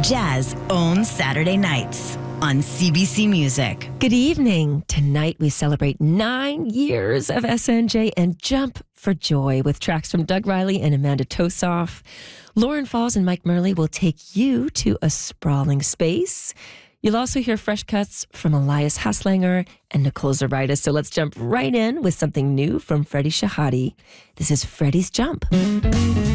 Jazz owns Saturday nights on CBC Music. Good evening. Tonight we celebrate 9 years of SNJ and jump for joy with tracks from Doug Riley and Amanda Tosoff. Lauren Falls and Mike Murley will take you to a sprawling space. You'll also hear fresh cuts from Elias Haslanger and Nicole Zaritis. So let's jump right in with something new from Freddie Shahadi. This is Freddie's Jump.